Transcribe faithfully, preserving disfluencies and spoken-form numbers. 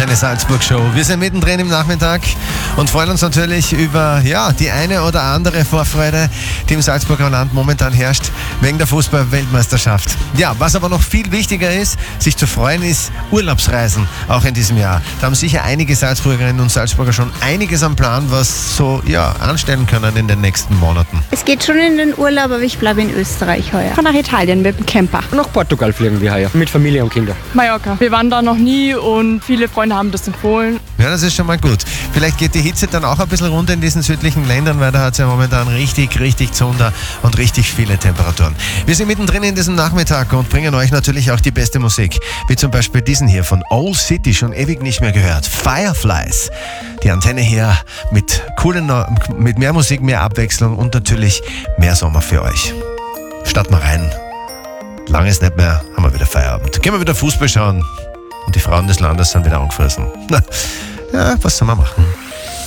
deine Salzburg-Show. Wir sind mittendrin im Nachmittag und freuen uns natürlich über ja, die eine oder andere Vorfreude, die im Salzburger Land momentan herrscht, wegen der Fußball-Weltmeisterschaft. Ja, was aber noch viel wichtiger ist, sich zu freuen, ist Urlaubsreisen, auch in diesem Jahr. Da haben sicher einige Salzburgerinnen und Salzburger schon einiges am Plan, was so ja, anstellen können in den nächsten Monaten. Es geht schon in den Urlaub, aber ich bleibe in Österreich heuer. Von nach Italien mit dem Camper. Nach Portugal fliegen wir heuer, mit Familie und Kindern. Mallorca. Wir waren da noch nie und viele Freunde haben das empfohlen. Ja, das ist schon mal gut. Vielleicht geht die Hitze dann auch ein bisschen runter in diesen südlichen Ländern, weil da hat es ja momentan richtig, richtig Zunder und richtig viele Temperaturen. Wir sind mittendrin in diesem Nachmittag und bringen euch natürlich auch die beste Musik. Wie zum Beispiel diesen hier von Old City, schon ewig nicht mehr gehört. Fireflies. Die Antenne hier mit coolen, mit mehr Musik, mehr Abwechslung und natürlich mehr Sommer für euch. Starten wir rein. Lange ist nicht mehr, haben wir wieder Feierabend. Gehen wir wieder Fußball schauen und die Frauen des Landes sind wieder angefressen. Na, ja, was soll man machen?